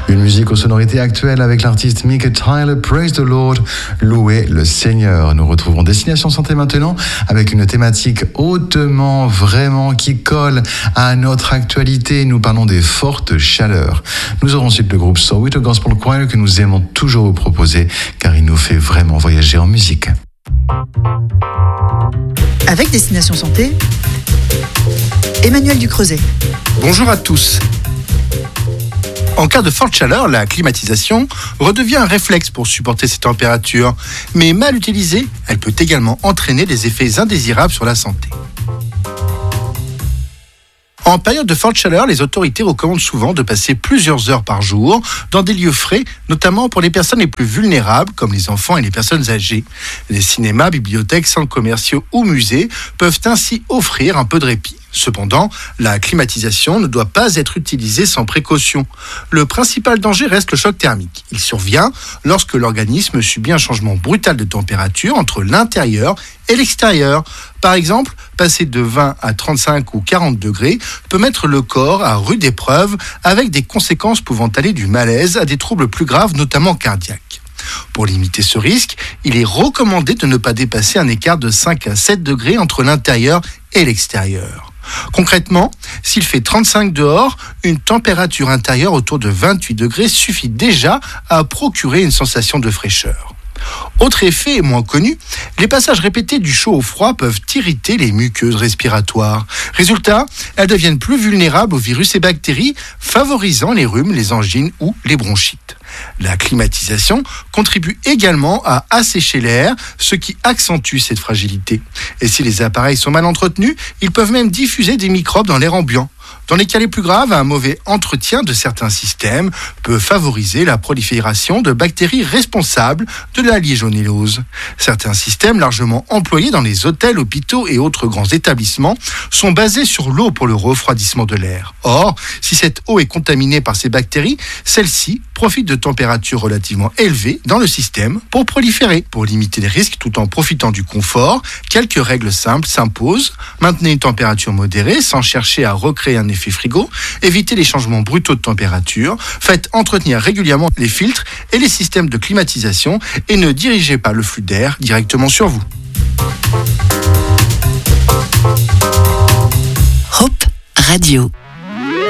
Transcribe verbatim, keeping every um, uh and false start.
Une musique aux sonorités actuelles avec l'artiste Mick Tyler, Praise the Lord, louez le Seigneur. Nous retrouvons Destination Santé maintenant avec une thématique hautement, vraiment qui colle à notre actualité. Nous parlons des fortes chaleurs. Nous aurons ensuite le groupe So With a Gospel Choir que nous aimons toujours vous proposer car il nous fait vraiment voyager en musique. Avec Destination Santé, Emmanuel Ducreuset. Bonjour à tous. En cas de forte chaleur, la climatisation redevient un réflexe pour supporter ces températures. Mais mal utilisée, elle peut également entraîner des effets indésirables sur la santé. En période de forte chaleur, les autorités recommandent souvent de passer plusieurs heures par jour dans des lieux frais, notamment pour les personnes les plus vulnérables, comme les enfants et les personnes âgées. Les cinémas, bibliothèques, centres commerciaux ou musées peuvent ainsi offrir un peu de répit. Cependant, la climatisation ne doit pas être utilisée sans précaution. Le principal danger reste le choc thermique. Il survient lorsque l'organisme subit un changement brutal de température entre l'intérieur et l'extérieur. Par exemple, passer de vingt à trente-cinq ou quarante degrés peut mettre le corps à rude épreuve avec des conséquences pouvant aller du malaise à des troubles plus graves, notamment cardiaques. Pour limiter ce risque, il est recommandé de ne pas dépasser un écart de cinq à sept degrés entre l'intérieur et l'extérieur. Concrètement, s'il fait trente-cinq dehors, une température intérieure autour de vingt-huit degrés suffit déjà à procurer une sensation de fraîcheur. Autre effet moins connu, les passages répétés du chaud au froid peuvent irriter les muqueuses respiratoires. Résultat, elles deviennent plus vulnérables aux virus et bactéries, favorisant les rhumes, les angines ou les bronchites. La climatisation contribue également à assécher l'air, ce qui accentue cette fragilité. Et si les appareils sont mal entretenus, ils peuvent même diffuser des microbes dans l'air ambiant. Dans les cas les plus graves, un mauvais entretien de certains systèmes peut favoriser la prolifération de bactéries responsables de la liégionellose. Certains systèmes largement employés dans les hôtels, hôpitaux et autres grands établissements sont basés sur l'eau pour le refroidissement de l'air. Or, si cette eau est contaminée par ces bactéries, celles-ci profitent de températures relativement élevées dans le système pour proliférer. Pour limiter les risques tout en profitant du confort, quelques règles simples s'imposent. Maintenez une température modérée sans chercher à recréer un effet frigo, évitez les changements brutaux de température, faites entretenir régulièrement les filtres et les systèmes de climatisation et ne dirigez pas le flux d'air directement sur vous. Hope Radio.